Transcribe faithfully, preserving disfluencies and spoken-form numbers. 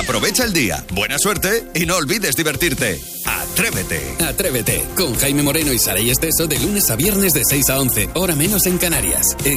Aprovecha el día, buena suerte y no olvides divertirte. Atrévete. Atrévete con Jaime Moreno y Saray Esteso de lunes a viernes de seis a once, hora menos en Canarias. En